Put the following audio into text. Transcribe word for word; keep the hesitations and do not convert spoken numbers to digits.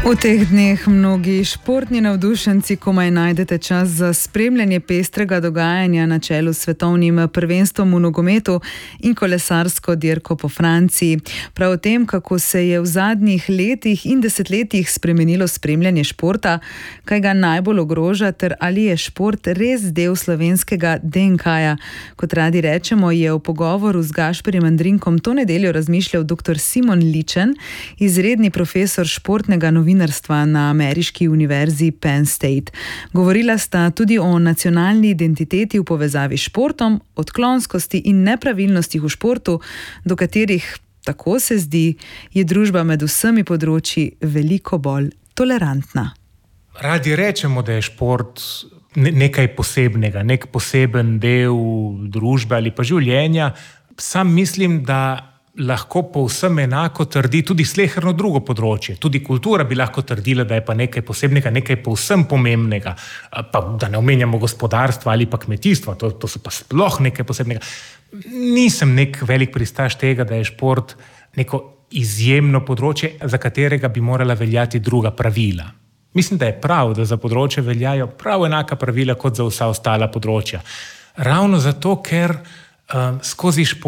V teh dneh mnogi športni navdušenci komaj najdete čas za spremljanje pestrega dogajanja na čelu s svetovnim prvenstvom v nogometu in kolesarsko dirko po Franciji. Prav o tem, kako se je v zadnjih letih in desetletjih spremenilo spremljanje športa, kaj ga najbolj ogroža ter ali je šport res del slovenskega D N K-ja. Kot radi rečemo, je v pogovoru z Gašperjem Andrinkom to nedeljo razmišljal doktor Simon Ličen, izredni profesor športnega novinarstva na ameriški univerzi Penn State. Govorila sta tudi o nacionalni identiteti v povezavi s športom, odklonskosti in nepravilnostih v športu, do katerih, tako se zdi, je družba med vsemi področji veliko bolj tolerantna. Radi rečemo, da je šport nekaj posebnega, nek poseben del družbe ali pa življenja. Sam mislim, da lahko povsem enako trdi tudi sleherno drugo področje. Tudi kultura bi lahko trdila, da je pa nekaj posebnega, nekaj povsem pomembnega. Pa da ne omenjamo gospodarstva ali pa kmetijstva, to, to so pa sploh nekaj posebnega. Nisem nek velik pristaš tega, da je šport neko izjemno področje, za katerega bi morala veljati druga pravila. Mislim, da je prav, da za področje veljajo prav enaka pravila kot za vsa ostala področja. Ravno zato, ker um, skozi šport